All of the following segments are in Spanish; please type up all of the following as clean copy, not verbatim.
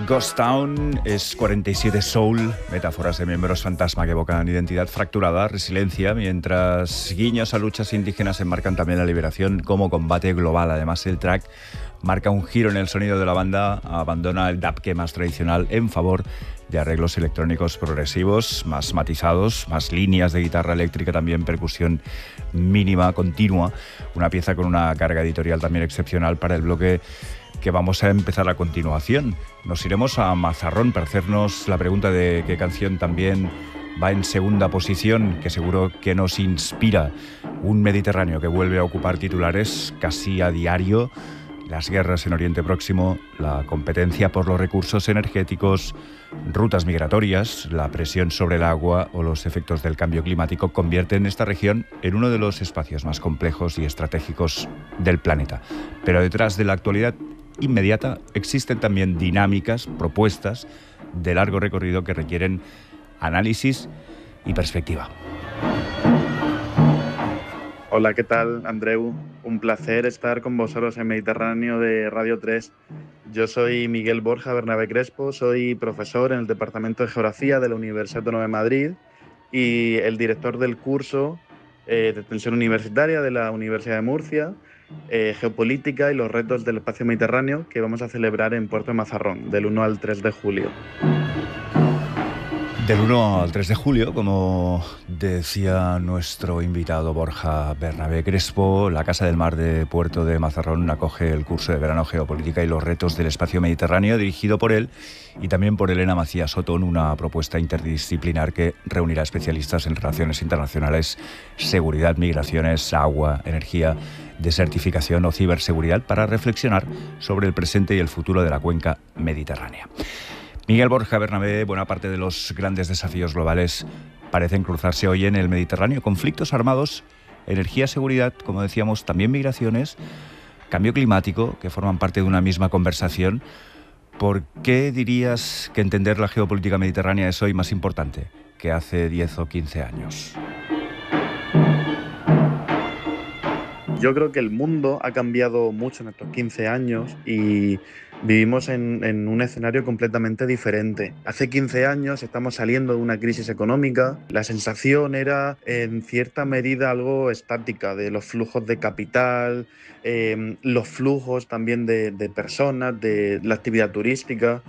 Ghost Town es 47 Soul, metáforas de miembros fantasma que evocan identidad fracturada, resiliencia, mientras guiños a luchas indígenas enmarcan también la liberación como combate global. Además, el track marca un giro en el sonido de la banda, abandona el dubstep más tradicional en favor de arreglos electrónicos progresivos, más matizados, más líneas de guitarra eléctrica, también percusión mínima, continua. Una pieza con una carga editorial también excepcional para el bloque que vamos a empezar a continuación. Nos iremos a Mazarrón para hacernos la pregunta de qué canción también va en segunda posición, que seguro que nos inspira. Un Mediterráneo que vuelve a ocupar titulares casi a diario. Las guerras en Oriente Próximo, la competencia por los recursos energéticos, rutas migratorias, la presión sobre el agua o los efectos del cambio climático convierten esta región en uno de los espacios más complejos y estratégicos del planeta. Pero detrás de la actualidad inmediata existen también dinámicas, propuestas de largo recorrido que requieren análisis y perspectiva. Hola, ¿qué tal, Andreu? Un placer estar con vosotros en Mediterráneo de Radio 3. Yo soy Miguel Borja Bernabé Crespo, soy profesor en el Departamento de Geografía de la Universidad Autónoma de Madrid y el director del curso de extensión universitaria de la Universidad de Murcia, Geopolítica y los retos del espacio mediterráneo, que vamos a celebrar en Puerto de Mazarrón, del 1 al 3 de julio. Del 1 al 3 de julio, como decía nuestro invitado Borja Bernabé Crespo, la Casa del Mar de Puerto de Mazarrón acoge el curso de verano Geopolítica y los retos del espacio mediterráneo, dirigido por él y también por Elena Macías Otón, una propuesta interdisciplinar que reunirá especialistas en relaciones internacionales, seguridad, migraciones, agua, energía, desertificación o ciberseguridad para reflexionar sobre el presente y el futuro de la cuenca mediterránea. Miguel Borja Bernabé, buena parte de los grandes desafíos globales parecen cruzarse hoy en el Mediterráneo. Conflictos armados, energía, seguridad, como decíamos, también migraciones, cambio climático, que forman parte de una misma conversación. ¿Por qué dirías que entender la geopolítica mediterránea es hoy más importante que hace 10 o 15 años? Yo creo que el mundo ha cambiado mucho en estos 15 años y vivimos en un escenario completamente diferente. Hace 15 años estamos saliendo de una crisis económica. La sensación era, en cierta medida, algo estática, de los flujos de capital, los flujos también de personas, de la actividad turística.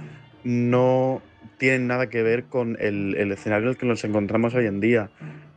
No tienen nada que ver con el escenario en el que nos encontramos hoy en día.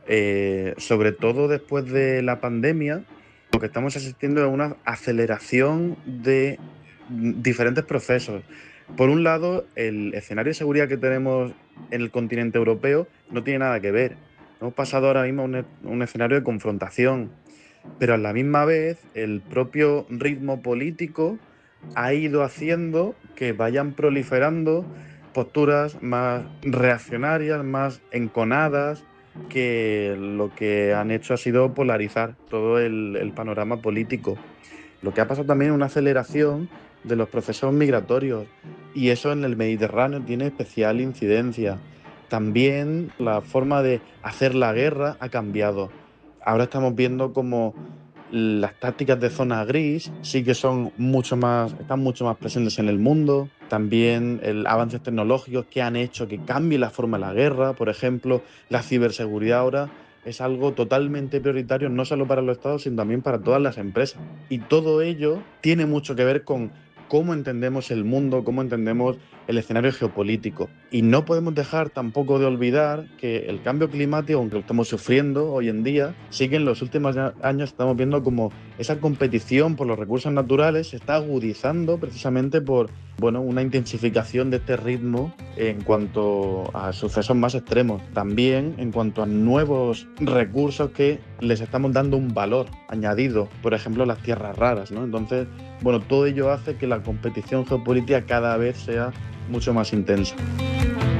Sobre todo después de la pandemia, lo que estamos asistiendo es una aceleración de diferentes procesos. Por un lado, el escenario de seguridad que tenemos en el continente europeo no tiene nada que ver. Hemos pasado ahora mismo a un escenario de confrontación, pero a la misma vez el propio ritmo político ha ido haciendo que vayan proliferando posturas más reaccionarias, más enconadas, que lo que han hecho ha sido polarizar todo el panorama político. Lo que ha pasado también es una aceleración de los procesos migratorios y eso en el Mediterráneo tiene especial incidencia. También la forma de hacer la guerra ha cambiado. Ahora estamos viendo como las tácticas de zona gris sí que están mucho más presentes en el mundo. También avances tecnológicos que han hecho que cambie la forma de la guerra. Por ejemplo, la ciberseguridad ahora es algo totalmente prioritario, no solo para los estados, sino también para todas las empresas. Y todo ello tiene mucho que ver con cómo entendemos el mundo, cómo entendemos el escenario geopolítico. Y no podemos dejar tampoco de olvidar que el cambio climático, aunque lo estamos sufriendo hoy en día, sí que en los últimos años estamos viendo como esa competición por los recursos naturales se está agudizando precisamente por una intensificación de este ritmo en cuanto a sucesos más extremos. También en cuanto a nuevos recursos que les estamos dando un valor añadido, por ejemplo las tierras raras, ¿no? Entonces, todo ello hace que la competición geopolítica cada vez sea mucho más intensa.